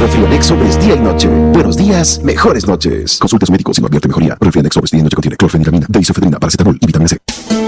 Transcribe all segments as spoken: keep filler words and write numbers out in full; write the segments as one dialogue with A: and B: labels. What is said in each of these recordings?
A: Clorfenex Sobres día y noche. Buenos días, mejores noches. Consulte a su médico si no advierte mejoría. Clorfenex Sobres día y noche contiene clorfeniramina, deisofedrina, paracetamol y vitamina C.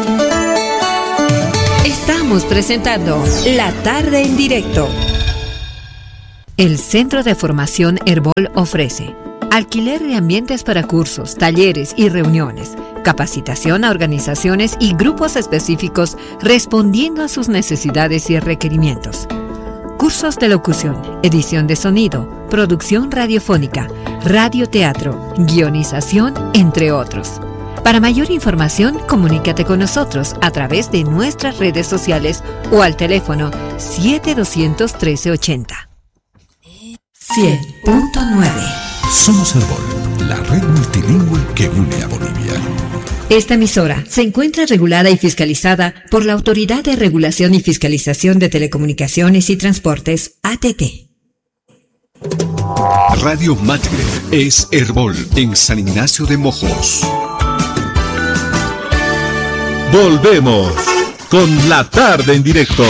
B: Estamos presentando La Tarde en Directo. El Centro de Formación Herbol ofrece alquiler de ambientes para cursos, talleres y reuniones, capacitación a organizaciones y grupos específicos respondiendo a sus necesidades y requerimientos. Cursos de locución, edición de sonido, producción radiofónica, radioteatro, guionización, entre otros. Para mayor información, comunícate con nosotros a través de nuestras redes sociales o al teléfono siete dos cero cero, uno tres ocho cero. cien punto nueve.
C: Somos Herbol, la red multilingüe que une a Bolivia.
B: Esta emisora se encuentra regulada y fiscalizada por la Autoridad de Regulación y Fiscalización de Telecomunicaciones y Transportes, A T T.
C: Radio Matre es Herbol en San Ignacio de Mojos. Volvemos con La Tarde en Directo.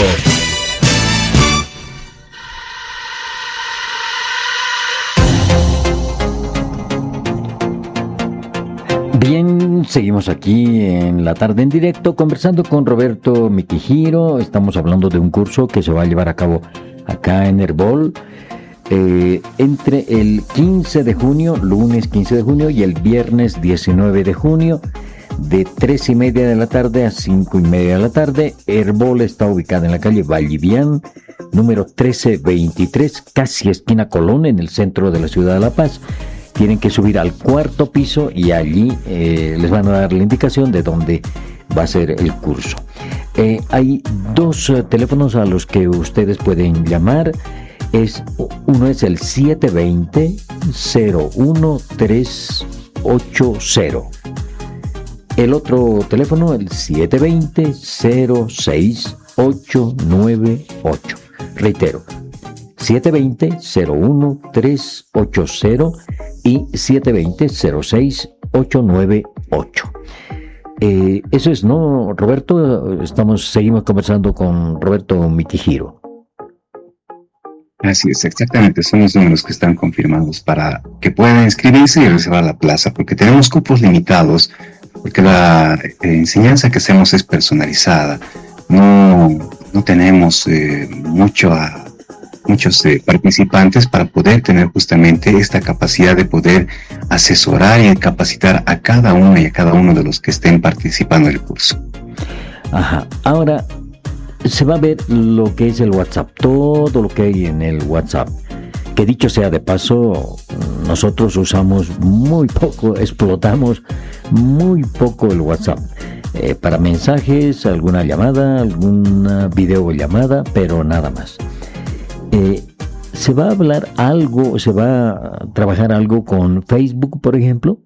D: Bien, seguimos aquí en La Tarde en Directo conversando con Roberto Mikihiro. Estamos hablando de un curso que se va a llevar a cabo acá en Herbol eh, entre el quince de junio, lunes quince de junio, y el viernes diecinueve de junio, de tres y media de la tarde a cinco y media de la tarde. Herbol está ubicada en la calle Vallivian, número trece veintitrés, casi esquina Colón, en el centro de la ciudad de La Paz. Tienen que subir al cuarto piso y allí eh, les van a dar la indicación de dónde va a ser el curso. Eh, hay dos uh, teléfonos a los que ustedes pueden llamar. Es, uno es el siete dos cero, cero uno tres ocho cero. El otro teléfono, el siete dos cero, cero seis ocho nueve ocho. Reitero, siete dos cero, cero uno tres ocho cero y siete dos cero, cero seis ocho nueve ocho. Eh, eso es, ¿no, Roberto? Estamos, seguimos conversando con Roberto Mikihiro.
E: Así es, exactamente, son los números que están confirmados para que puedan inscribirse y reservar la plaza, porque tenemos cupos limitados, porque la eh, enseñanza que hacemos es personalizada. No, no tenemos eh, mucho a, muchos eh, participantes para poder tener justamente esta capacidad de poder asesorar y capacitar a cada uno y a cada uno de los que estén participando en el curso.
D: Ajá, ahora se va a ver lo que es el WhatsApp, todo lo que hay en el WhatsApp, que dicho sea de paso, nosotros usamos muy poco, explotamos muy poco el WhatsApp, eh, para mensajes, alguna llamada, alguna videollamada, pero nada más. Eh, ¿se va a hablar algo, se va a trabajar algo con Facebook, por ejemplo?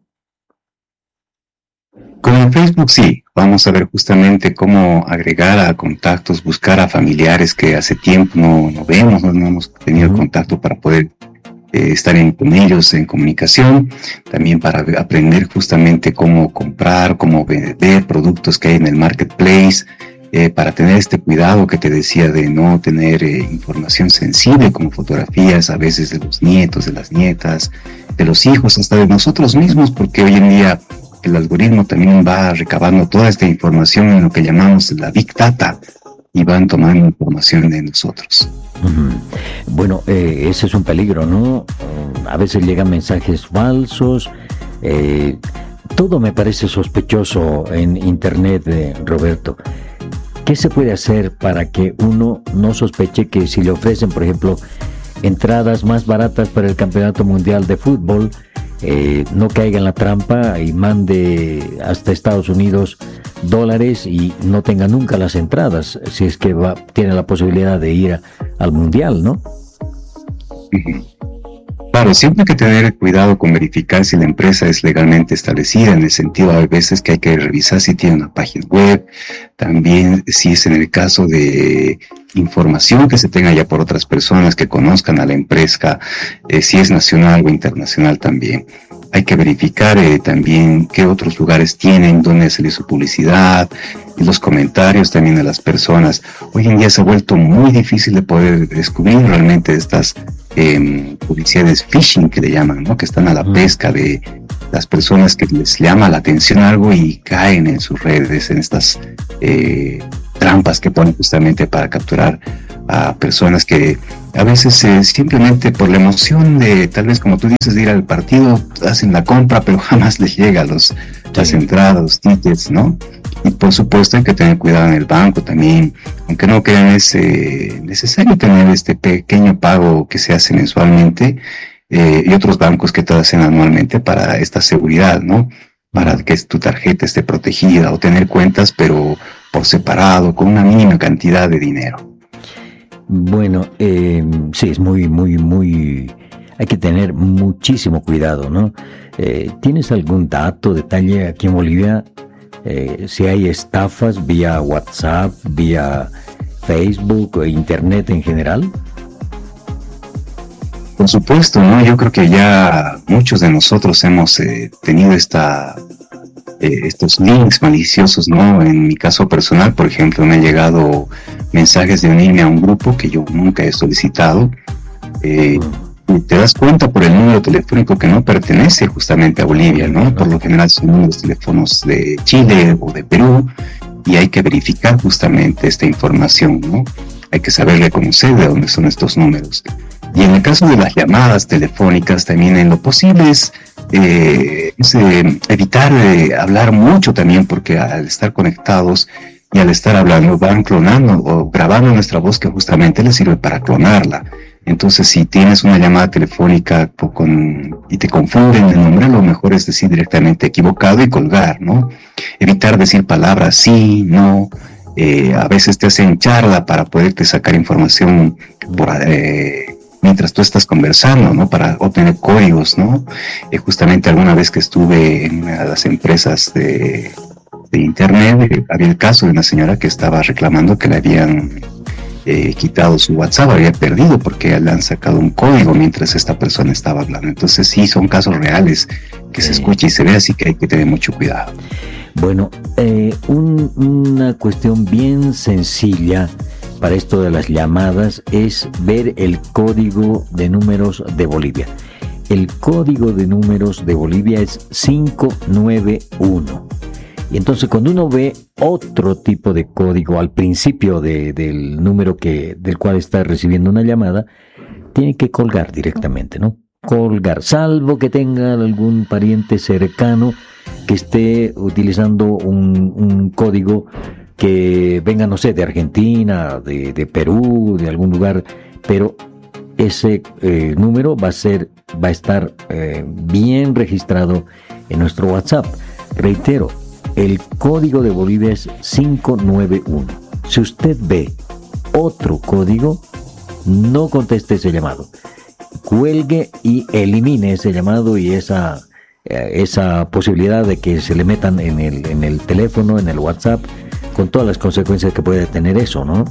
E: Con Facebook sí, vamos a ver justamente cómo agregar a contactos, buscar a familiares que hace tiempo no, no vemos, no, no hemos tenido uh-huh. contacto para poder eh, estar en, con ellos en comunicación, también para aprender justamente cómo comprar, cómo vender productos que hay en el marketplace, eh, para tener este cuidado que te decía de no tener eh, información sensible como fotografías a veces de los nietos, de las nietas, de los hijos, hasta de nosotros mismos, porque hoy en día el algoritmo también va recabando toda esta información en lo que llamamos la Big Data y van tomando información de nosotros.
D: Uh-huh. Bueno, eh, ese es un peligro, ¿no? A veces llegan mensajes falsos. Eh, todo me parece sospechoso en Internet, eh, Roberto. ¿Qué se puede hacer para que uno no sospeche que si le ofrecen, por ejemplo, entradas más baratas para el Campeonato Mundial de Fútbol, Eh, no caiga en la trampa y mande hasta Estados Unidos dólares y no tenga nunca las entradas, si es que va, tiene la posibilidad de ir a, al Mundial, ¿no?
E: Claro, siempre hay que tener cuidado con verificar si la empresa es legalmente establecida, en el sentido a veces que hay que revisar si tiene una página web, también si es en el caso de información que se tenga ya por otras personas que conozcan a la empresa, eh, si es nacional o internacional también. Hay que verificar eh, también qué otros lugares tienen, dónde se les su publicidad, y los comentarios también de las personas. Hoy en día se ha vuelto muy difícil de poder descubrir realmente estas eh, publicidades phishing que le llaman, ¿no? Que están a la
D: Uh-huh.
E: pesca de las personas que les llama la atención algo y caen en sus redes, en estas eh, trampas que ponen justamente para capturar a personas que a veces eh, simplemente por la emoción de, tal vez como tú dices, de ir al partido, hacen la compra, pero jamás les llega los, sí. las entradas, los tickets, ¿no? Y por supuesto hay que tener cuidado en el banco también, aunque no crean, es eh, necesario tener este pequeño pago que se hace mensualmente eh, y otros bancos que te hacen anualmente para esta seguridad, ¿no? Para que tu tarjeta esté protegida, o tener cuentas pero por separado, con una mínima cantidad de dinero.
D: Bueno, eh, sí, es muy, muy, muy... Hay que tener muchísimo cuidado, ¿no? Eh, ¿Tienes algún dato, detalle aquí en Bolivia? Eh, si hay estafas vía WhatsApp, vía Facebook o Internet en general.
E: Por supuesto, ¿no? Yo creo que ya muchos de nosotros hemos eh, tenido esta... estos links maliciosos, ¿no? En mi caso personal, por ejemplo, me han llegado mensajes de unirme a un grupo que yo nunca he solicitado. Eh, y te das cuenta por el número telefónico que no pertenece justamente a Bolivia, ¿no? Por lo general son números teléfonos de Chile o de Perú, y hay que verificar justamente esta información, ¿no? Hay que saber reconocer de dónde son estos números. Y en el caso de las llamadas telefónicas, también en lo posible es, eh, es eh, evitar eh, hablar mucho también, porque al estar conectados y al estar hablando van clonando o grabando nuestra voz, que justamente les sirve para clonarla. Entonces, si tienes una llamada telefónica con, y te confunden el nombre, lo mejor es decir directamente equivocado y colgar, ¿no? Evitar decir palabras sí, no. Eh, a veces te hacen charla para poderte sacar información por... Eh, mientras tú estás conversando, ¿no? Para obtener códigos, ¿no? Eh, justamente alguna vez que estuve en una de las empresas de, de internet, eh, había el caso de una señora que estaba reclamando que le habían eh, quitado su WhatsApp, había perdido porque le han sacado un código mientras esta persona estaba hablando. Entonces sí, son casos reales que se escucha y se ve, así que hay que tener mucho cuidado.
D: Bueno, eh, un, una cuestión bien sencilla para esto de las llamadas es ver el código de números de Bolivia. El código de números de Bolivia es cinco nueve uno. Y entonces cuando uno ve otro tipo de código al principio de, del número que, del cual está recibiendo una llamada, tiene que colgar directamente, ¿no? Colgar, salvo que tenga algún pariente cercano que esté utilizando un, un código que venga, no sé, de Argentina, de, de Perú, de algún lugar, pero ese eh, número va a ser, va a estar eh, bien registrado en nuestro WhatsApp. Reitero, el código de Bolivia es cinco nueve uno. Si usted ve otro código, no conteste ese llamado. Cuelgue y elimine ese llamado y esa, eh, esa posibilidad de que se le metan en el, en el teléfono, en el WhatsApp, con todas las consecuencias que puede tener eso, ¿no?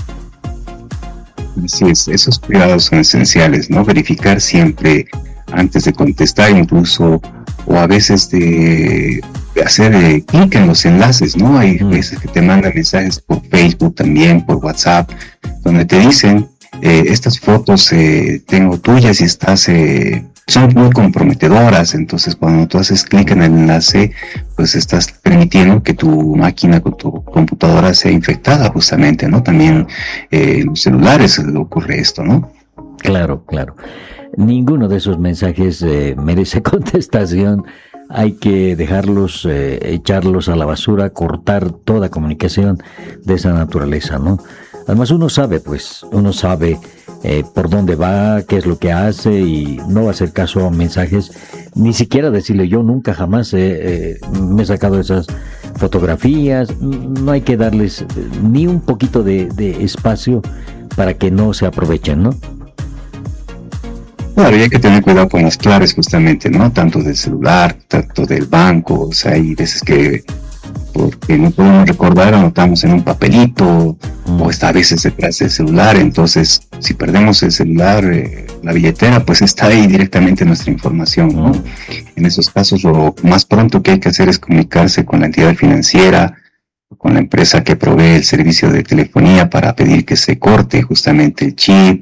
E: Así es, esos cuidados son esenciales, ¿no? Verificar siempre antes de contestar, incluso, o a veces de hacer eh, clic en los enlaces, ¿no? Hay mm. veces que te mandan mensajes por Facebook también, por WhatsApp, donde te dicen, eh, estas fotos eh, tengo tuyas y estás... Eh, son muy comprometedoras. Entonces cuando tú haces clic en el enlace, pues estás permitiendo que tu máquina, con tu computadora sea infectada justamente, ¿no? También eh, en los celulares ocurre esto, ¿no?
D: Claro, claro. Ninguno de esos mensajes eh, merece contestación. Hay que dejarlos, eh, echarlos a la basura, cortar toda comunicación de esa naturaleza, ¿no? Además uno sabe, pues, uno sabe eh, por dónde va, qué es lo que hace, y no va a hacer caso a mensajes, ni siquiera decirle yo nunca jamás eh, eh, me he sacado esas fotografías. No hay que darles ni un poquito de, de espacio para que no se aprovechen, ¿no?
E: Claro, y hay que tener cuidado con las claves justamente, ¿no? Tanto del celular, tanto del banco. O sea, hay veces que porque no podemos recordar, anotamos en un papelito, mm. o está a veces detrás del celular. Entonces, si perdemos el celular, eh, la billetera, pues está ahí directamente nuestra información, ¿no? Mm. En esos casos, lo más pronto que hay que hacer es comunicarse con la entidad financiera, con la empresa que provee el servicio de telefonía, para pedir que se corte justamente el chip,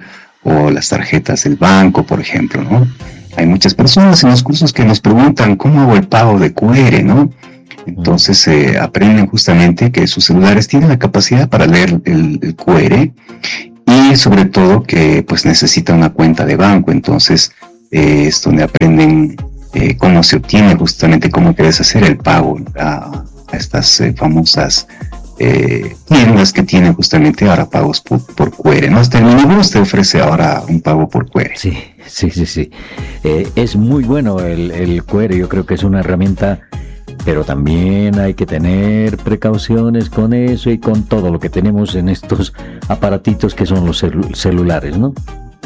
E: o las tarjetas del banco, por ejemplo, ¿no? Hay muchas personas en los cursos que nos preguntan cómo hago el pago de Q R, ¿no? Entonces eh, aprenden justamente que sus celulares tienen la capacidad para leer el, el Q R y sobre todo que pues necesita una cuenta de banco. Entonces eh, es donde aprenden eh, cómo se obtiene justamente, cómo quieres hacer el pago a, a estas eh, famosas eh, tiendas que tienen justamente ahora pagos por, por Q R, ¿no? Hasta el minibús te ofrece ahora un pago por Q R.
D: Sí, sí, sí, sí. Eh, es muy bueno el, el Q R, yo creo que es una herramienta, pero también hay que tener precauciones con eso y con todo lo que tenemos en estos aparatitos que son los celu- celulares, ¿no?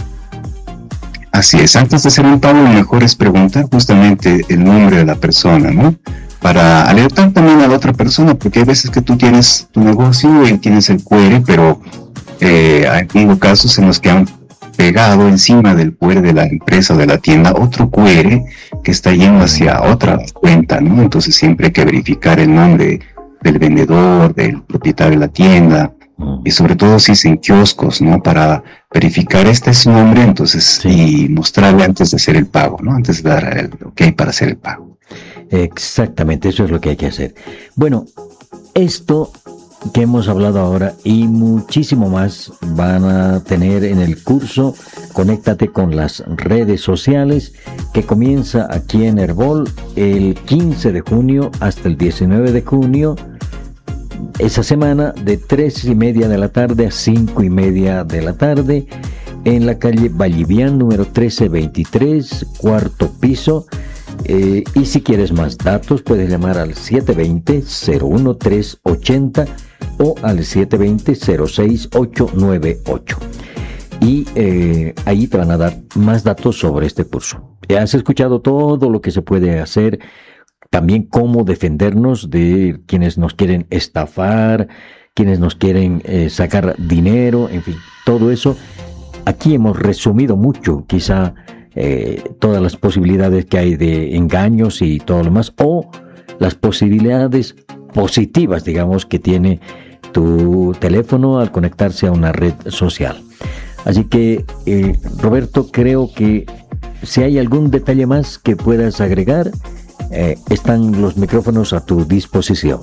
E: Así es, antes de hacer un pago lo mejor es preguntar justamente el nombre de la persona, ¿no? Para alertar también a la otra persona, porque hay veces que tú tienes tu negocio y tienes el Q R, pero eh, hay hubo casos en los que han pegado encima del Q R de la empresa o de la tienda otro Q R que está yendo hacia otra cuenta, ¿no? Entonces siempre hay que verificar el nombre del vendedor, del propietario de la tienda, y sobre todo si es en kioscos, ¿no? Para verificar este es su nombre, entonces, sí. Y mostrarle antes de hacer el pago, ¿no? Antes de dar el ok para hacer el pago.
D: Exactamente, eso es lo que hay que hacer. Bueno, esto que hemos hablado ahora y muchísimo más van a tener en el curso Conéctate con las redes sociales, que comienza aquí en Herbol el quince de junio hasta el diecinueve de junio, esa semana de tres y media de la tarde a cinco y media de la tarde, en la calle Vallivian número trece veintitrés, cuarto piso. Eh, y si quieres más datos puedes llamar al siete dos cero, cero uno tres ocho cero o al siete dos cero, cero seis ocho nueve ocho, y eh, ahí te van a dar más datos sobre este curso. Has escuchado todo lo que se puede hacer, también cómo defendernos de quienes nos quieren estafar, quienes nos quieren eh, sacar dinero, en fin, todo eso. Aquí hemos resumido mucho, quizá eh, todas las posibilidades que hay de engaños y todo lo demás, o las posibilidades positivas, digamos, que tiene tu teléfono al conectarse a una red social. Así que, eh, Roberto, creo que si hay algún detalle más que puedas agregar, eh, están los micrófonos a tu disposición.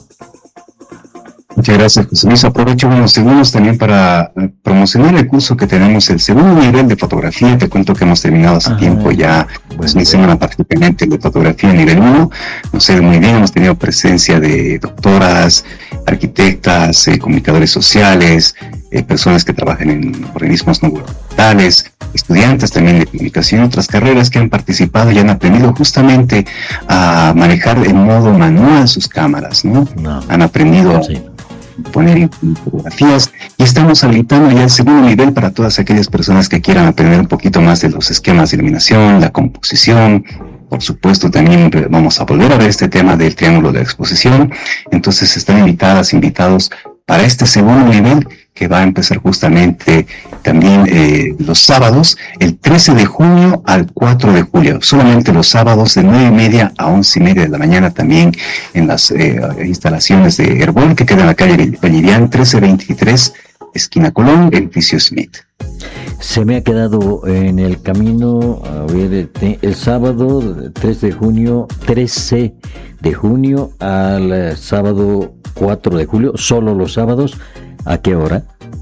E: Muchas gracias, José Luis. Aprovecho unos segundos también para promocionar el curso que tenemos, el segundo nivel de fotografía. Te cuento que hemos terminado hace Ajá. tiempo ya, pues mi semana prácticamente de fotografía nivel uno. Nos sé muy bien, hemos tenido presencia de doctoras, arquitectas, eh, comunicadores sociales, eh, personas que trabajan en organismos no gubernamentales, estudiantes también de comunicación, otras carreras que han participado y han aprendido justamente a manejar en modo manual sus cámaras, ¿no? no. Han aprendido sí. poner fotografías, y estamos habilitando ya el segundo nivel para todas aquellas personas que quieran aprender un poquito más de los esquemas de iluminación, la composición. Por supuesto, también vamos a volver a ver este tema del triángulo de exposición. Entonces están invitadas, invitados para este segundo nivel, que va a empezar justamente también eh, los sábados, el trece de junio al cuatro de julio, solamente los sábados de nueve y media a once y media de la mañana, también en las eh, instalaciones de Herbol, que queda en la calle Vallivian trece veintitrés, esquina Colón, edificio Smith.
D: Se me ha quedado en el camino, a ver, el sábado trece de junio, trece de junio al sábado cuatro de julio, solo los sábados. ¿A qué hora?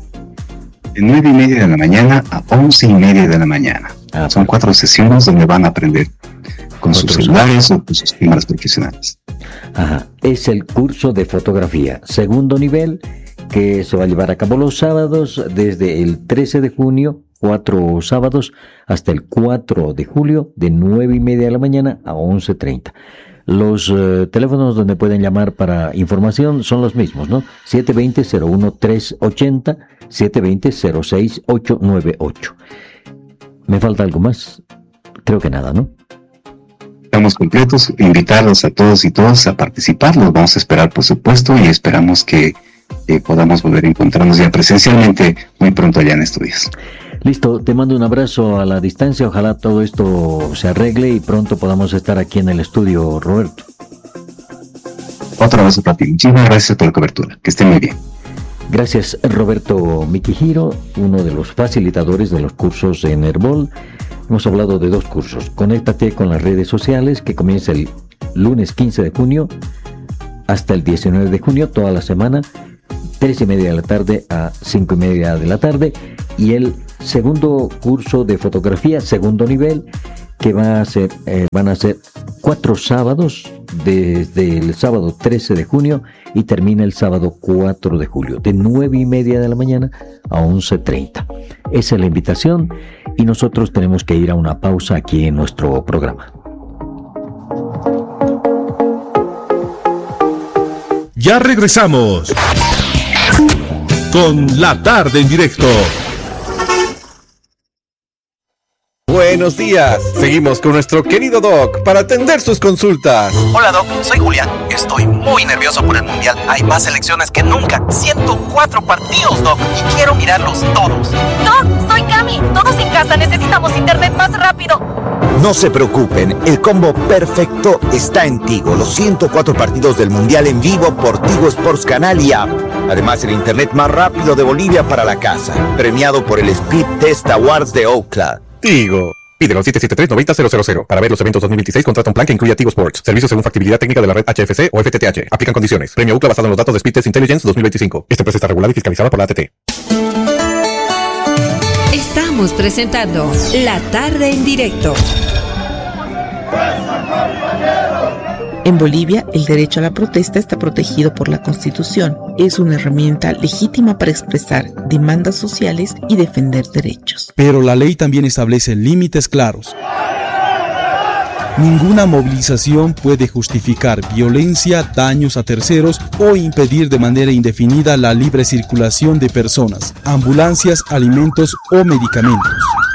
E: De nueve y media de la mañana a once y media de la mañana. Ah, Son cuatro sesiones donde van a aprender con sus celulares o con sus cámaras profesionales.
D: Ajá. Es el curso de fotografía, segundo nivel, que se va a llevar a cabo los sábados desde el trece de junio, cuatro sábados, hasta el cuatro de julio, de nueve y media de la mañana a once treinta. Los uh, teléfonos donde pueden llamar para información son los mismos, ¿no? siete dos cero, cero uno tres ocho cero, siete dos cero, cero seis ocho nueve ocho. ¿Me falta algo más? Creo que nada, ¿no?
E: Estamos completos, invitarlos a todos y todas a participar. Los vamos a esperar, por supuesto, y esperamos que eh, podamos volver a encontrarnos ya presencialmente muy pronto allá en estudios.
D: Listo, te mando un abrazo a la distancia, ojalá todo esto se arregle y pronto podamos estar aquí en el estudio, Roberto.
E: Otro abrazo para ti, muchísimas gracias por la cobertura, que estén muy bien.
D: Gracias, Roberto Mikihiro, uno de los facilitadores de los cursos en Herbol. Hemos hablado de dos cursos. Conéctate con las redes sociales, que comienza el lunes quince de junio hasta el diecinueve de junio, toda la semana, tres y media de la tarde a cinco y media de la tarde. Y el segundo curso de fotografía, segundo nivel, que va a ser, eh, van a ser cuatro sábados, desde el sábado trece de junio y termina el sábado cuatro de julio, de nueve y media de la mañana a once treinta. Esa es la invitación y nosotros tenemos que ir a una pausa aquí en nuestro programa.
C: Ya regresamos con La Tarde en Directo.
F: Buenos días. Seguimos con nuestro querido Doc para atender sus consultas.
G: Hola Doc, soy Julián. Estoy muy nervioso por el Mundial. Hay más selecciones que nunca. ciento cuatro partidos, Doc, y quiero mirarlos todos.
H: Doc, soy Cami. Todos en casa necesitamos internet más rápido.
I: No se preocupen, el combo perfecto está en Tigo. Los ciento cuatro partidos del Mundial en vivo por Tigo Sports Canal y App. Además, el internet más rápido de Bolivia para la casa. Premiado por el Speed Test Awards de Ookla.
F: Tigo. Pídelo al siete siete tres, nueve cero cero cero. Para ver los eventos dos mil veintiséis, contrata un plan que incluya Tigo Sports. Servicios según factibilidad técnica de la red H F C o F T T H. Aplican condiciones. Premio Ookla basado en los datos de Speed Test Intelligence dos mil veinticinco. Esta empresa está regulada y fiscalizada por la A T T.
B: Estamos presentando La Tarde en Directo.
J: En Bolivia, el derecho a la protesta está protegido por la Constitución. Es una herramienta legítima para expresar demandas sociales y defender derechos.
K: Pero la ley también establece límites claros. Ninguna movilización puede justificar violencia, daños a terceros o impedir de manera indefinida la libre circulación de personas, ambulancias, alimentos o medicamentos.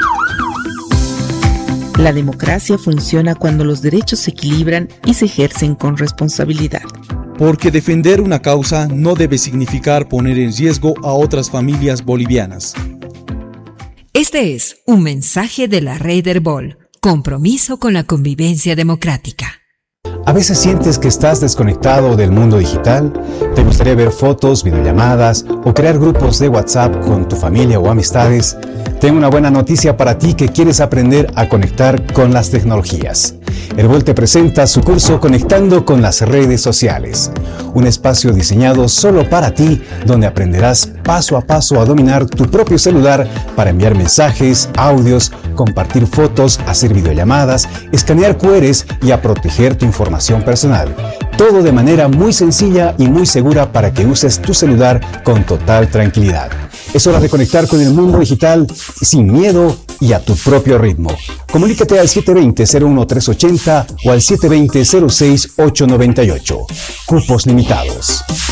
J: La democracia funciona cuando los derechos se equilibran y se ejercen con responsabilidad.
K: Porque defender una causa no debe significar poner en riesgo a otras familias bolivianas.
B: Este es un mensaje de la Red Herbol. Compromiso con la convivencia democrática.
L: A veces sientes que estás desconectado del mundo digital, te gustaría ver fotos, videollamadas o crear grupos de WhatsApp con tu familia o amistades. Tengo una buena noticia para ti que quieres aprender a conectar con las tecnologías. Herbol te presenta su curso Conectando con las redes sociales, un espacio diseñado solo para ti, donde aprenderás paso a paso a dominar tu propio celular para enviar mensajes, audios, compartir fotos, hacer videollamadas, escanear cu erres y a proteger tu información personal. Todo de manera muy sencilla y muy segura para que uses tu celular con total tranquilidad. Es hora de conectar con el mundo digital sin miedo y a tu propio ritmo. Comunícate al siete dos cero, cero uno tres ocho cero o al siete dos cero, cero seis ocho nueve ocho. Cupos limitados.